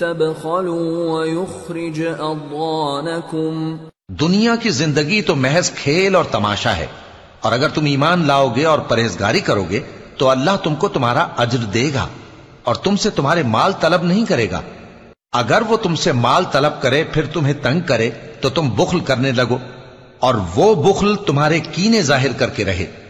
तबखलू व युखरिज अद्गानकुम। दुनिया की जिंदगी तो महज खेल और तमाशा है, और अगर तुम ईमान लाओगे और परहेजगारी करोगे तो अल्लाह तुमको तुम्हारा अज्र देगा और तुमसे तुम्हारे माल तलब नहीं करेगा। अगर वो तुमसे माल तलब करे फिर तुम्हें तंग करे तो तुम बुख्ल करने लगो और वो बुख्ल तुम्हारे कीने जाहिर करके रहे।